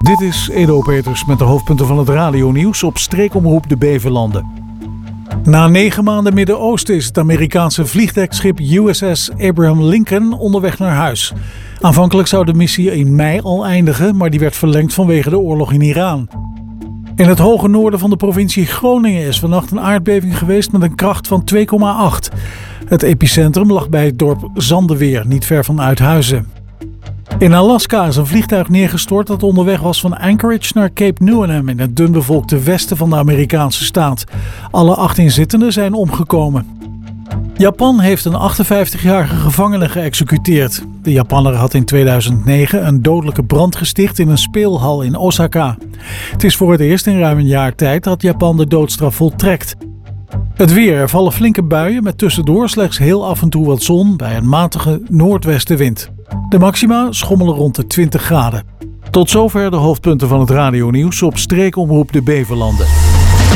Dit is Edo Peters met de hoofdpunten van het radionieuws op streekomroep de Bevelanden. Na 9 maanden Midden-Oosten is het Amerikaanse vliegdekschip USS Abraham Lincoln onderweg naar huis. Aanvankelijk zou de missie in mei al eindigen, maar die werd verlengd vanwege de oorlog in Iran. In het hoge noorden van de provincie Groningen is vannacht een aardbeving geweest met een kracht van 2,8. Het epicentrum lag bij het dorp Zandeweer, niet ver van Uithuizen. In Alaska is een vliegtuig neergestort dat onderweg was van Anchorage naar Cape Newinham in het dunbevolkte westen van de Amerikaanse staat. Alle 8 inzittenden zijn omgekomen. Japan heeft een 58-jarige gevangene geëxecuteerd. De Japanner had in 2009 een dodelijke brand gesticht in een speelhal in Osaka. Het is voor het eerst in ruim een jaar tijd dat Japan de doodstraf voltrekt. Het weer, er vallen flinke buien met tussendoor slechts heel af en toe wat zon bij een matige noordwestenwind. De maxima schommelen rond de 20 graden. Tot zover de hoofdpunten van het radionieuws op streekomroep de Bevelanden.